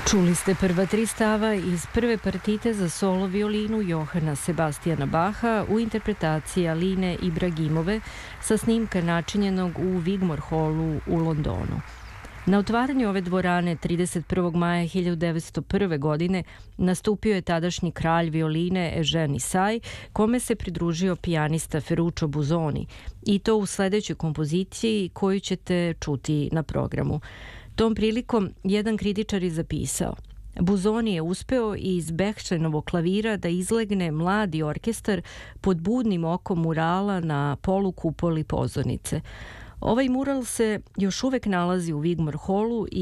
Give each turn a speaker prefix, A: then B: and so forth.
A: Čuli ste prva tri stava iz prve partite za solo violinu Johana Sebastijana Baha u interpretaciji Aline Ibragimove sa snimka načinjenog u Wigmore Hallu u Londonu. Na otvaranju ove dvorane 31. maja 1901. godine nastupio je tadašnji kralj violine Eugene Issai, kome se pridružio pijanista Ferruccio Busoni, i to u sledećoj kompoziciji koju ćete čuti na programu. Tom prilikom jedan kritičar je zapisao: Busoni je uspeo iz Bechsteinovog klavira da izlegne mladi orkestar pod budnim okom murala na polukupoli pozornice. Ovaj mural se još uvek nalazi u Wigmore Hallu